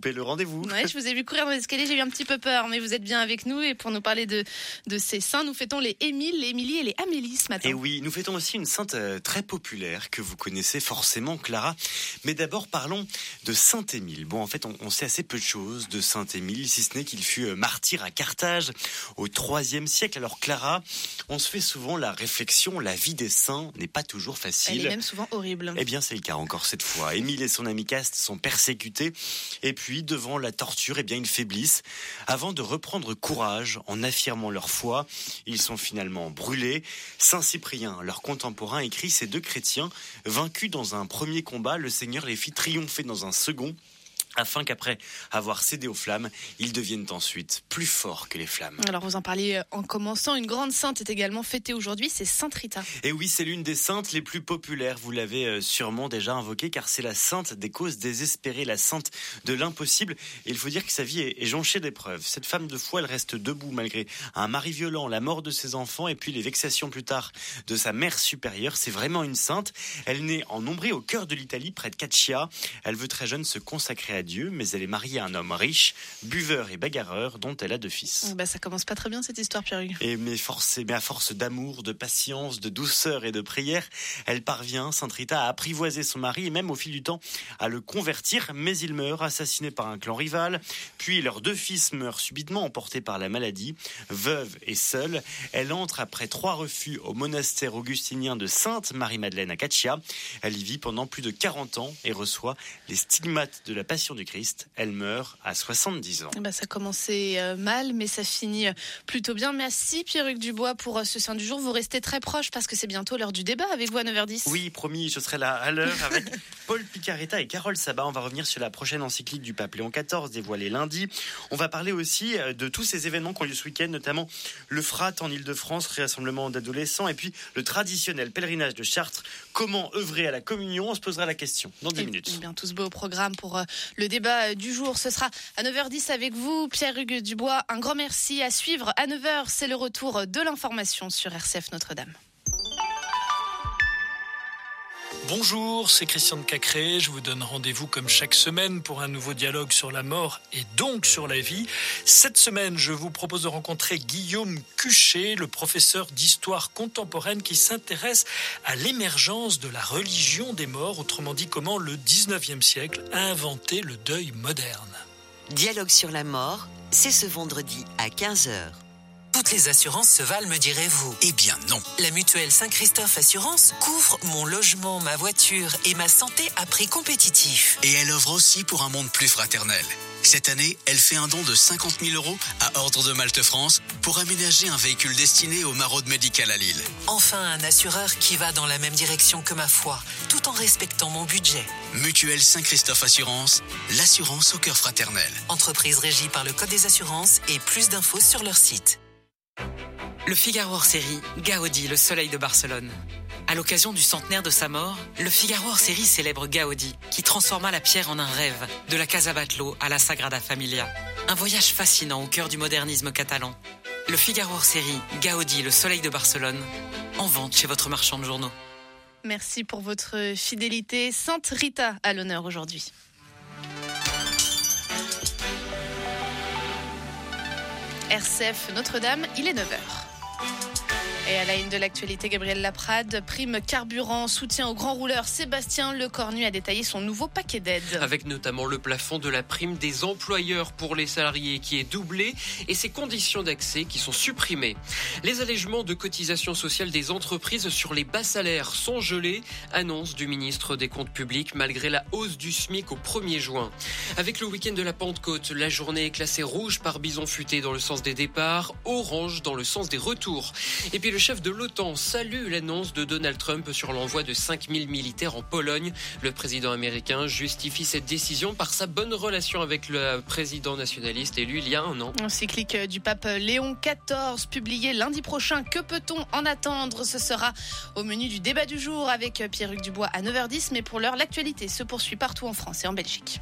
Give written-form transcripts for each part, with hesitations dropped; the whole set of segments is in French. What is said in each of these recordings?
loupé le rendez-vous. Ouais, je vous ai vu courir dans les escaliers, j'ai eu un petit peu peur, mais vous êtes bien avec nous. Et pour nous parler de ces saints, nous fêtons les Émile, les Émilie et les Amélie ce matin. Et oui, nous fêtons aussi une sainte très populaire que vous connaissez forcément, Clara. Mais d'abord, parlons de Saint Émile. Bon, en fait, on sait assez peu de choses de Saint Émile, si ce n'est qu'il fut martyr à Carthage au IIIe siècle. Alors Clara, on se fait souvent la réflexion, la vie des saints n'est pas toujours facile. Elle est même souvent horrible. Eh bien, c'est le cas encore cette fois. Émile et son ami Caste sont persécutés. Et puis, devant la torture, eh bien, ils faiblissent. Avant de reprendre courage en affirmant leur foi, ils sont finalement brûlés. Saint Cyprien, leur contemporain, écrit: ces deux chrétiens, vaincus dans un premier combat, le Seigneur les fit triompher dans un second, afin qu'après avoir cédé aux flammes, ils deviennent ensuite plus forts que les flammes. Alors vous en parliez en commençant, une grande sainte est également fêtée aujourd'hui, c'est Sainte Rita. Et oui, c'est l'une des saintes les plus populaires, vous l'avez sûrement déjà invoquée, car c'est la sainte des causes désespérées, la sainte de l'impossible. Et il faut dire que sa vie est jonchée d'épreuves. Cette femme de foi, elle reste debout malgré un mari violent, la mort de ses enfants et puis les vexations plus tard de sa mère supérieure. C'est vraiment une sainte. Elle naît en Ombrie, au cœur de l'Italie, près de Caccia. Elle veut très jeune se consacrer à Dieu, mais elle est mariée à un homme riche, buveur et bagarreur, dont elle a 2 fils. Ça commence pas très bien cette histoire, Pierre-Hugues. Mais à force d'amour, de patience, de douceur et de prière, elle parvient, Sainte Rita, à apprivoiser son mari et même au fil du temps à le convertir, mais il meurt, assassiné par un clan rival. Puis leurs 2 fils meurent subitement, emportés par la maladie. Veuve et seule, elle entre après 3 refus au monastère augustinien de Sainte Marie-Madeleine à Caccia. Elle y vit pendant plus de 40 ans et reçoit les stigmates de la Passion du Christ. Elle meurt à 70 ans. Ça commençait mal, mais ça finit plutôt bien. Merci Pierre-Hugues Dubois pour ce Saint du jour. Vous restez très proche parce que c'est bientôt l'heure du débat avec vous à 9h10. Oui, promis, je serai là à l'heure avec Paul Picaretta et Carole Sabat. On va revenir sur la prochaine encyclique du pape Léon XIV, dévoilée lundi. On va parler aussi de tous ces événements qui ont lieu ce week-end, notamment le FRAT en Ile-de-France, rassemblement d'adolescents, et puis le traditionnel pèlerinage de Chartres. Comment œuvrer à la communion? On se posera la question dans 10 minutes. Eh bien, tout ce beau programme pour le débat du jour. Ce sera à 9h10 avec vous, Pierre-Hugues Dubois. Un grand merci à suivre. À 9h, c'est le retour de l'information sur RCF Notre-Dame. Bonjour, c'est Christian de Cacré. Je vous donne rendez-vous comme chaque semaine pour un nouveau dialogue sur la mort et donc sur la vie. Cette semaine, je vous propose de rencontrer Guillaume Cuchet, le professeur d'histoire contemporaine qui s'intéresse à l'émergence de la religion des morts, autrement dit comment le 19e siècle a inventé le deuil moderne. Dialogue sur la mort, c'est ce vendredi à 15h. Toutes les assurances se valent, me direz-vous? Eh bien non. La mutuelle Saint-Christophe Assurance couvre mon logement, ma voiture et ma santé à prix compétitif. Et elle œuvre aussi pour un monde plus fraternel. Cette année, elle fait un don de 50 000 € à Ordre de Malte France pour aménager un véhicule destiné aux maraudes médicales à Lille. Enfin, un assureur qui va dans la même direction que ma foi, tout en respectant mon budget. Mutuelle Saint-Christophe Assurance, l'assurance au cœur fraternel. Entreprise régie par le Code des assurances et plus d'infos sur leur site. Le Figaro hors série, Gaudi, le soleil de Barcelone. À l'occasion du centenaire de sa mort, le Figaro hors série célèbre Gaudi, qui transforma la pierre en un rêve, de la Casa Batlló à la Sagrada Familia. Un voyage fascinant au cœur du modernisme catalan. Le Figaro hors série, Gaudi, le soleil de Barcelone, en vente chez votre marchand de journaux. Merci pour votre fidélité. Sainte Rita à l'honneur aujourd'hui. RCF Notre-Dame, il est 9h. Et à la une de l'actualité, Gabriel Laprade, prime carburant, soutien au grand rouleur. Sébastien Lecornu a détaillé son nouveau paquet d'aides. Avec notamment le plafond de la prime des employeurs pour les salariés qui est doublé et ses conditions d'accès qui sont supprimées. Les allègements de cotisations sociales des entreprises sur les bas salaires sont gelés, annonce du ministre des Comptes publics malgré la hausse du SMIC au 1er juin. Avec le week-end de la Pentecôte, la journée est classée rouge par Bison Futé dans le sens des départs, orange dans le sens des retours. Et puis le chef de l'OTAN salue l'annonce de Donald Trump sur l'envoi de 5000 militaires en Pologne. Le président américain justifie cette décision par sa bonne relation avec le président nationaliste élu il y a un an. Encyclique du pape Léon XIV, publié lundi prochain. Que peut-on en attendre? Ce sera au menu du débat du jour avec Pierre-Hugues Dubois à 9h10. Mais pour l'heure, l'actualité se poursuit partout en France et en Belgique.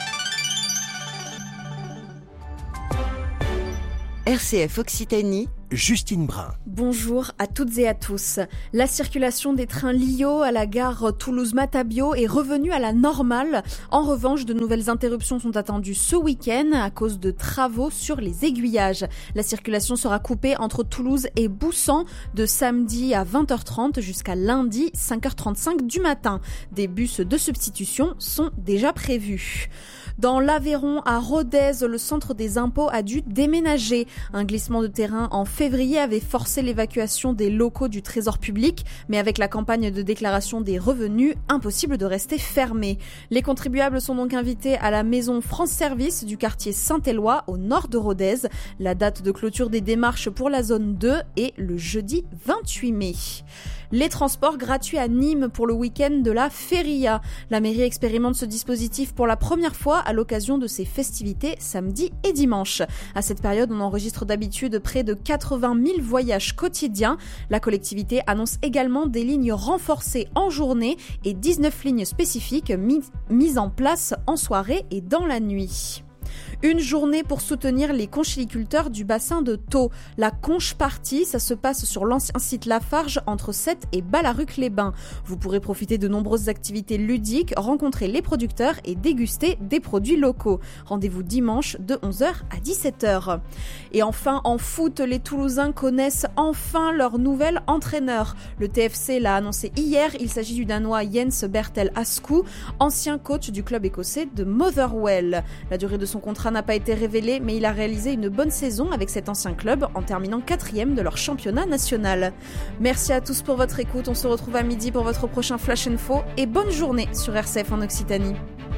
RCF Occitanie, Justine Brun. Bonjour à toutes et à tous. La circulation des trains Lio à la gare Toulouse-Matabio est revenue à la normale. En revanche, de nouvelles interruptions sont attendues ce week-end à cause de travaux sur les aiguillages. La circulation sera coupée entre Toulouse et Boussan de samedi à 20h30 jusqu'à lundi 5h35 du matin. Des bus de substitution sont déjà prévus. Dans l'Aveyron, à Rodez, le centre des impôts a dû déménager. Un glissement de terrain en février avait forcé l'évacuation des locaux du Trésor public, mais avec la campagne de déclaration des revenus, impossible de rester fermé. Les contribuables sont donc invités à la maison France Service du quartier Saint-Éloi, au nord de Rodez. La date de clôture des démarches pour la zone 2 est le jeudi 28 mai. Les transports gratuits à Nîmes pour le week-end de la Feria. La mairie expérimente ce dispositif pour la première fois à l'occasion de ses festivités samedi et dimanche. À cette période, on enregistre d'habitude près de 80 000 voyages quotidiens. La collectivité annonce également des lignes renforcées en journée et 19 lignes spécifiques mises en place en soirée et dans la nuit. Une journée pour soutenir les conchiliculteurs du bassin de Thau. La Conche Party, ça se passe sur l'ancien site Lafarge entre Sète et Ballaruc-les-Bains. Vous pourrez profiter de nombreuses activités ludiques, rencontrer les producteurs et déguster des produits locaux. Rendez-vous dimanche de 11h à 17h. Et enfin, en foot, les Toulousains connaissent enfin leur nouvel entraîneur. Le TFC l'a annoncé hier, il s'agit du Danois Jens Bertel Askou, ancien coach du club écossais de Motherwell. La durée de son contrat n'a pas été révélée, mais il a réalisé une bonne saison avec cet ancien club en terminant 4e de leur championnat national. Merci à tous pour votre écoute, on se retrouve à midi pour votre prochain Flash Info et bonne journée sur RCF en Occitanie.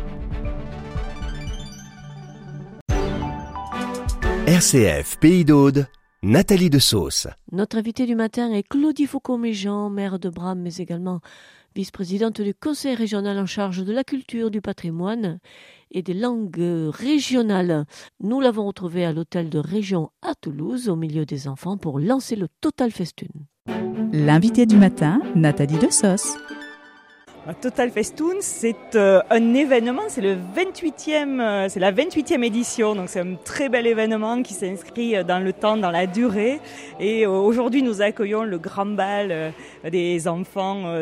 RCF Pays d'Aude, Nathalie de Sauce. Notre invitée du matin est Claudie Foucault-Méjean, maire de Bram, mais également vice-présidente du conseil régional en charge de la culture, du patrimoine et des langues régionales. Nous l'avons retrouvée à l'hôtel de région à Toulouse, au milieu des enfants, pour lancer le Total Festoon. L'invité du matin, Nathalie de Sauce. Total Festoon, c'est un événement, c'est la 28e édition, donc c'est un très bel événement qui s'inscrit dans le temps, dans la durée. Et aujourd'hui, nous accueillons le grand bal des enfants,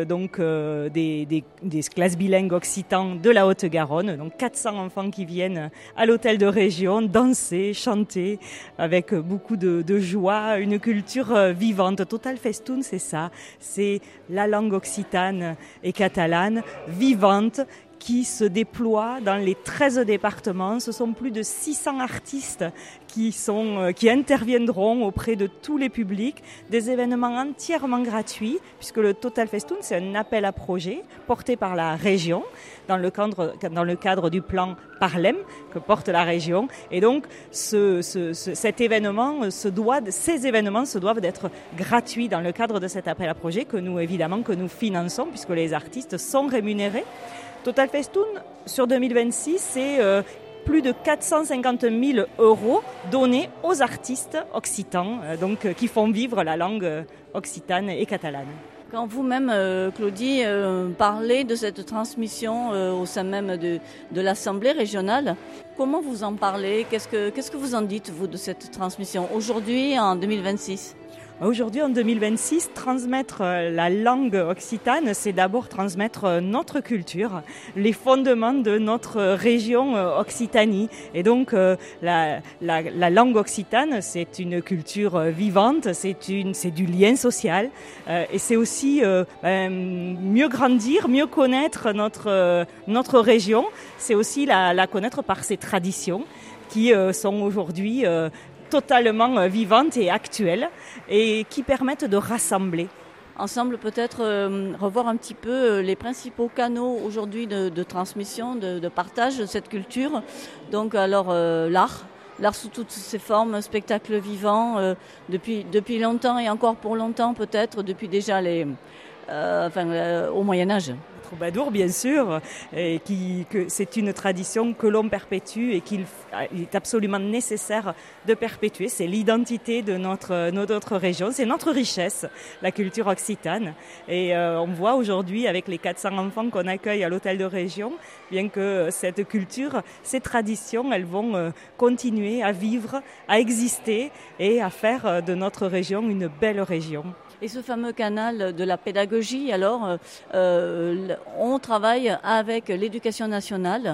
des classes bilingues occitans de la Haute-Garonne. Donc 400 enfants qui viennent à l'hôtel de région danser, chanter avec beaucoup de joie, une culture vivante. Total Festoon, c'est ça, c'est la langue occitane et catalane vivante qui se déploie dans les 13 départements. Ce sont plus de 600 artistes qui interviendront auprès de tous les publics. Des événements entièrement gratuits, puisque le Total Festoon, c'est un appel à projet porté par la région dans le cadre du plan Parlem que porte la région. Et donc, ces événements se doivent d'être gratuits dans le cadre de cet appel à projet que nous finançons, puisque les artistes sont rémunérés. Total Festoon, sur 2026, c'est plus de 450 000 € donnés aux artistes occitans, qui font vivre la langue occitane et catalane. Quand vous-même, Claudie, parlez de cette transmission au sein même de l'Assemblée régionale, comment vous en parlez ? Qu'est-ce que vous en dites, vous, de cette transmission aujourd'hui, en 2026 ? Aujourd'hui, en 2026, transmettre la langue occitane, c'est d'abord transmettre notre culture, les fondements de notre région Occitanie. Et donc, la langue occitane, c'est une culture vivante, c'est du lien social. Et c'est aussi mieux grandir, mieux connaître notre région. C'est aussi la connaître par ses traditions qui sont aujourd'hui totalement vivantes et actuelles et qui permettent de rassembler. Ensemble, peut-être revoir un petit peu les principaux canaux aujourd'hui de transmission, de partage de cette culture. Donc alors l'art sous toutes ses formes, spectacle vivant, depuis longtemps et encore pour longtemps peut-être, depuis déjà au Moyen-Âge. Troubadour, bien sûr, et que c'est une tradition que l'on perpétue et qu'il est absolument nécessaire de perpétuer. C'est l'identité de notre région, c'est notre richesse, la culture occitane. Et on voit aujourd'hui, avec les 400 enfants qu'on accueille à l'hôtel de région, bien que cette culture, ces traditions, elles vont continuer à vivre, à exister et à faire de notre région une belle région. Et ce fameux canal de la pédagogie, alors, on travaille avec l'éducation nationale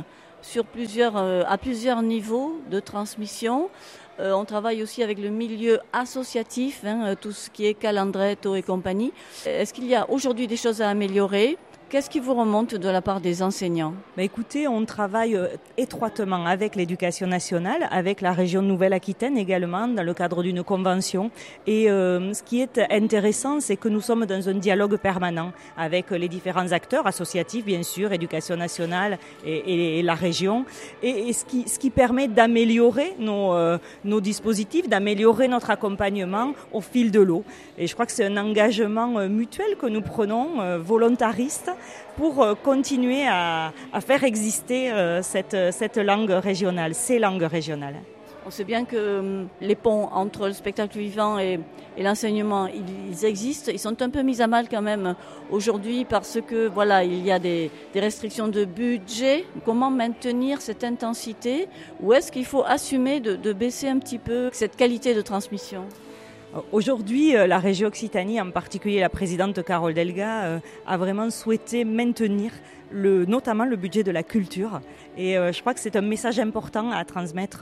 à plusieurs niveaux de transmission. On travaille aussi avec le milieu associatif, tout ce qui est Calandretto et compagnie. Est-ce qu'il y a aujourd'hui des choses à améliorer ? Qu'est-ce qui vous remonte de la part des enseignants ? Écoutez, on travaille étroitement avec l'éducation nationale, avec la région Nouvelle-Aquitaine également, dans le cadre d'une convention. Et ce qui est intéressant, c'est que nous sommes dans un dialogue permanent avec les différents acteurs associatifs, bien sûr, éducation nationale et la région. Et ce qui permet d'améliorer nos dispositifs, d'améliorer notre accompagnement au fil de l'eau. Et je crois que c'est un engagement mutuel que nous prenons, volontariste, pour continuer à faire exister cette langue régionale, ces langues régionales. On sait bien que les ponts entre le spectacle vivant et l'enseignement, ils existent. Ils sont un peu mis à mal quand même aujourd'hui parce que voilà, il y a des restrictions de budget. Comment maintenir cette intensité? Ou est-ce qu'il faut assumer de baisser un petit peu cette qualité de transmission? Aujourd'hui, la région Occitanie, en particulier la présidente Carole Delga, a vraiment souhaité maintenir notamment le budget de la culture. Et je crois que c'est un message important à transmettre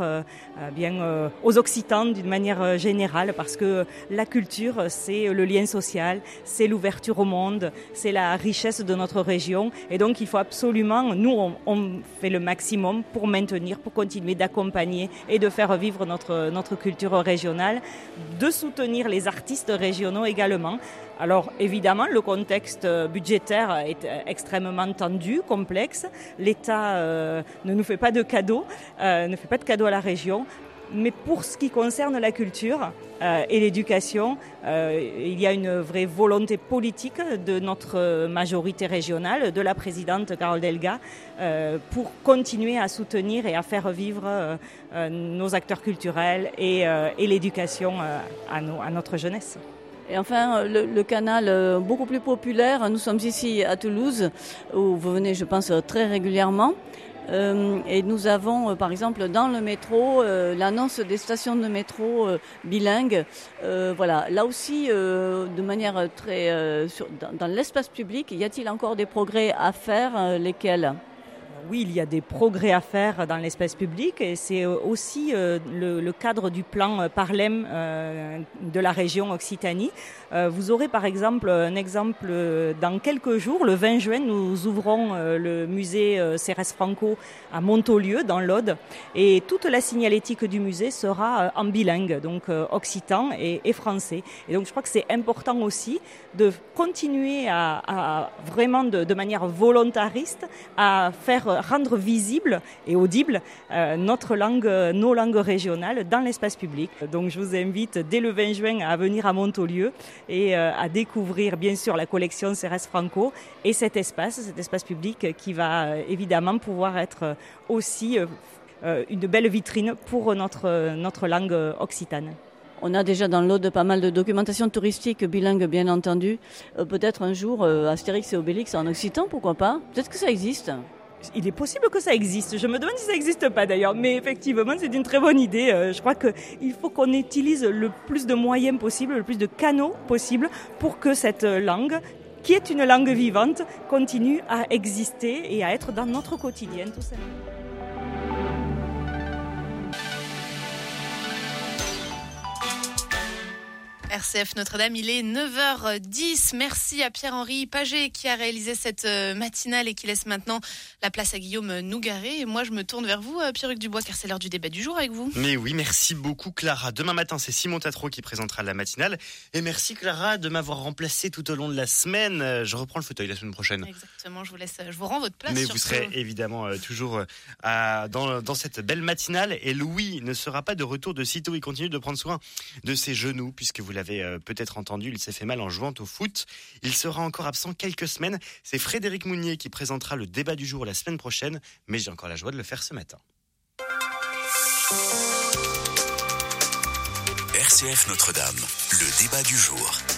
aux Occitans d'une manière générale, parce que la culture, c'est le lien social, c'est l'ouverture au monde, c'est la richesse de notre région. Et donc il faut absolument, nous on fait le maximum pour maintenir, pour continuer d'accompagner et de faire vivre notre culture régionale, de soutenir les artistes régionaux également. Alors évidemment, le contexte budgétaire est extrêmement tendu, complexe. L'État ne nous fait pas de cadeaux, à la région. Mais pour ce qui concerne la culture et l'éducation, il y a une vraie volonté politique de notre majorité régionale, de la présidente Carole Delga, pour continuer à soutenir et à faire vivre nos acteurs culturels et l'éducation à notre jeunesse. Et enfin, le canal beaucoup plus populaire, nous sommes ici à Toulouse, où vous venez, je pense, très régulièrement. Et nous avons, par exemple, dans le métro, l'annonce des stations de métro bilingues. Voilà, là aussi, de manière très... dans l'espace public, y a-t-il encore des progrès à faire, lesquels ? Oui, il y a des progrès à faire dans l'espace public et c'est aussi le cadre du plan Parlem de la région Occitanie. Vous aurez par exemple un exemple dans quelques jours, le 20 juin, nous ouvrons le musée Cérès Franco à Montaulieu dans l'Aude et toute la signalétique du musée sera en bilingue, donc occitan et français. Et donc je crois que c'est important aussi de continuer à vraiment de manière volontariste à rendre visible et audible nos langues régionales dans l'espace public. Donc je vous invite dès le 20 juin à venir à Montaulieu et à découvrir bien sûr la collection Cérès Franco et cet espace public qui va évidemment pouvoir être aussi une belle vitrine pour notre langue occitane. On a déjà dans l'Aude pas mal de documentation touristique bilingue, bien entendu. Peut-être un jour, Astérix et Obélix en occitan, pourquoi pas ? Peut-être que ça existe. Il est possible que ça existe. Je me demande si ça n'existe pas d'ailleurs. Mais effectivement, c'est une très bonne idée. Je crois qu'il faut qu'on utilise le plus de moyens possible, le plus de canaux possible pour que cette langue, qui est une langue vivante, continue à exister et à être dans notre quotidien, tout simplement. RCF Notre-Dame, il est 9h10. Merci à Pierre-Henri Paget qui a réalisé cette matinale et qui laisse maintenant la place à Guillaume Nougaret. Et moi, je me tourne vers vous, Pierre-Hugues Dubois, car c'est l'heure du débat du jour avec vous. Mais oui, merci beaucoup Clara. Demain matin, c'est Simon Tatro qui présentera la matinale. Et merci Clara de m'avoir remplacé tout au long de la semaine. Je reprends le fauteuil la semaine prochaine. Exactement, je vous rends votre place. Mais vous serez évidemment toujours dans cette belle matinale. Et Louis ne sera pas de retour de sitôt. Il continue de prendre soin de ses genoux, puisque vous l'avez l'avez peut-être entendu, il s'est fait mal en jouant au foot. Il sera encore absent quelques semaines. C'est Frédéric Mounier qui présentera le débat du jour la semaine prochaine, mais j'ai encore la joie de le faire ce matin. RCF Notre-Dame, le débat du jour.